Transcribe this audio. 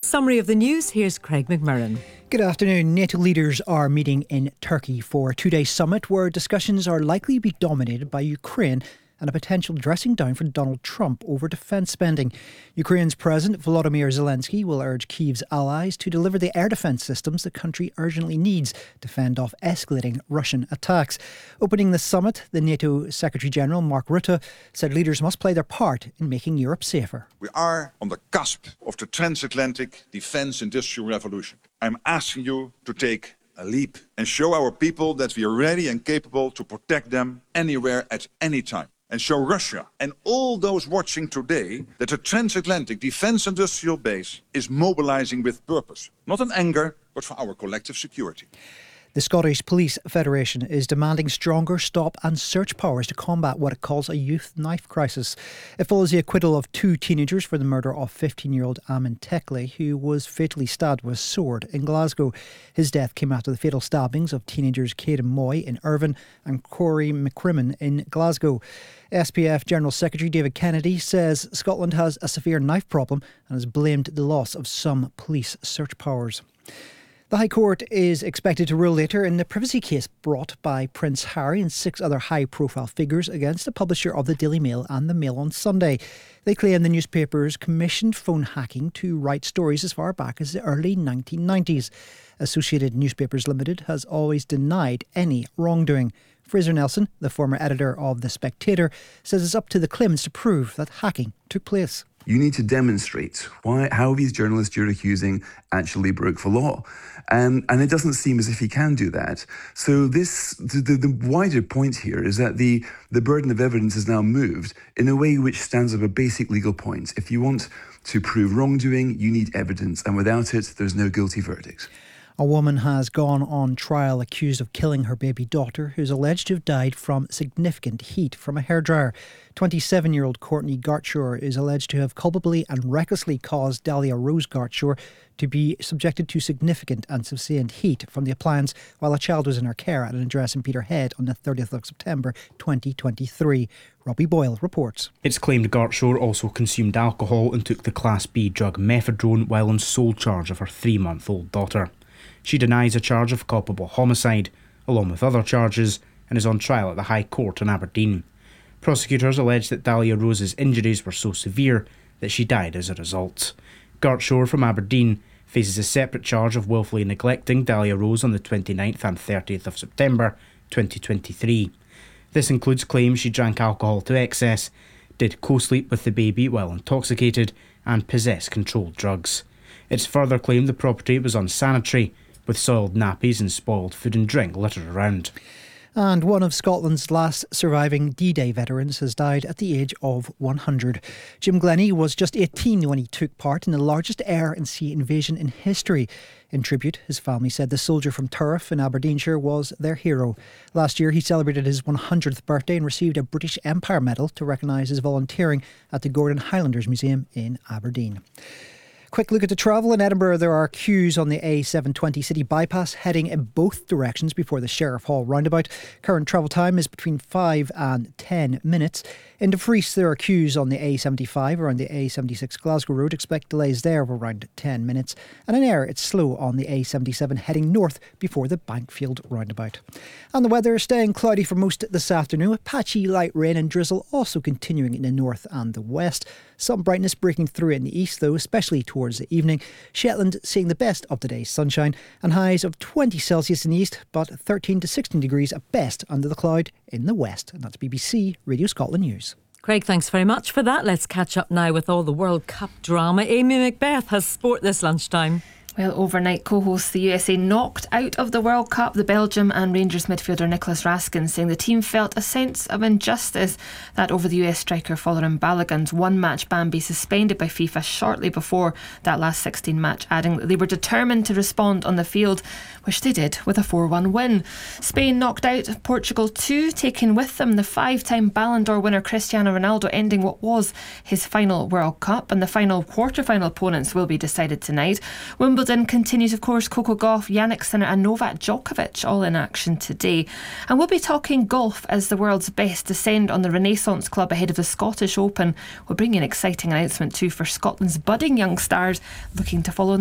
summary of the news, here's Craig McMurran. Good afternoon. NATO leaders are meeting in Turkey for a two-day summit where discussions are likely to be dominated by Ukraine and a potential dressing down for Donald Trump over defence spending. Ukraine's President Volodymyr Zelensky will urge Kyiv's allies to deliver the air defence systems the country urgently needs to fend off escalating Russian attacks. Opening the summit, the NATO Secretary-General Mark Rutte said leaders must play their part in making Europe safer. We are on the cusp of the transatlantic defence industrial revolution. I'm asking you to take a leap and show our people that we are ready and capable to protect them anywhere at any time. And show Russia and all those watching today that the transatlantic defence industrial base is mobilising with purpose. Not in anger, but for our collective security. The Scottish Police Federation is demanding stronger stop and search powers to combat what it calls a youth knife crisis. It follows the acquittal of two teenagers for the murder of 15-year-old Amin Tekle, who was fatally stabbed with a sword in Glasgow. His death came after the fatal stabbings of teenagers Caden Moy in Irvine and Corey McCrimmon in Glasgow. SPF General Secretary David Kennedy says Scotland has a severe knife problem and has blamed the loss of some police search powers. The High Court is expected to rule later in the privacy case brought by Prince Harry and 6 other high-profile figures against the publisher of the Daily Mail and the Mail on Sunday. They claim the newspapers commissioned phone hacking to write stories as far back as the early 1990s. Associated Newspapers Limited has always denied any wrongdoing. Fraser Nelson, the former editor of The Spectator, says it's up to the claimants to prove that hacking took place. You need to demonstrate how these journalists you're accusing actually broke the law. And it doesn't seem as if he can do that. So the wider point here is that the burden of evidence is now moved in a way which stands up a basic legal point. If you want to prove wrongdoing, you need evidence. And without it, there's no guilty verdict. A woman has gone on trial accused of killing her baby daughter, who's alleged to have died from significant heat from a hairdryer. 27-year-old Courtney Gartshaw is alleged to have culpably and recklessly caused Dahlia Rose Gartshaw to be subjected to significant and sustained heat from the appliance while a child was in her care at an address in Peterhead on the 30th of September 2023. Robbie Boyle reports. It's claimed Gartshaw also consumed alcohol and took the Class B drug methadone while on sole charge of her 3-month-old daughter. She denies a charge of culpable homicide, along with other charges, and is on trial at the High Court in Aberdeen. Prosecutors allege that Dahlia Rose's injuries were so severe that she died as a result. Gartshaw from Aberdeen faces a separate charge of willfully neglecting Dahlia Rose on the 29th and 30th of September 2023. This includes claims she drank alcohol to excess, did co-sleep with the baby while intoxicated, and possessed controlled drugs. It's further claimed the property was unsanitary, with soiled nappies and spoiled food and drink littered around. And one of Scotland's last surviving D-Day veterans has died at the age of 100. Jim Glennie was just 18 when he took part in the largest air and sea invasion in history. In tribute, his family said the soldier from Turriff in Aberdeenshire was their hero. Last year, he celebrated his 100th birthday and received a British Empire Medal to recognise his volunteering at the Gordon Highlanders Museum in Aberdeen. Quick look at the travel. In Edinburgh, there are queues on the A720 city bypass heading in both directions before the Sheriff Hall roundabout. Current travel time is between 5 and 10 minutes. In Dumfries, there are queues on the A75 around the A76 Glasgow Road. Expect delays there of around 10 minutes. And in Ayr, it's slow on the A77 heading north before the Bankfield roundabout. And the weather is staying cloudy for most this afternoon, with patchy light rain and drizzle also continuing in the north and the west. Some brightness breaking through in the east, though, especially towards the evening. Shetland seeing the best of today's sunshine and highs of 20 Celsius in the east, but 13 to 16 degrees at best under the cloud in the west. And that's BBC Radio Scotland News. Craig, thanks very much for that. Let's catch up now with all the World Cup drama. Amy Macbeth has sport this lunchtime. Well, overnight co-hosts the USA knocked out of the World Cup. The Belgium and Rangers midfielder Nicholas Raskin saying the team felt a sense of injustice that over the US striker Folarin Balogun's one-match ban be suspended by FIFA shortly before that last 16 match, adding that they were determined to respond on the field, which they did with a 4-1 win. Spain knocked out Portugal too, taking with them the 5-time Ballon d'Or winner Cristiano Ronaldo, ending what was his final World Cup, and the final quarter-final opponents will be decided tonight. Wimbledon continues, of course. Coco Gauff, Jannik Sinner and Novak Djokovic all in action today. And we'll be talking golf as the world's best descend on the Renaissance Club ahead of the Scottish Open. We'll bring you an exciting announcement too for Scotland's budding young stars looking to follow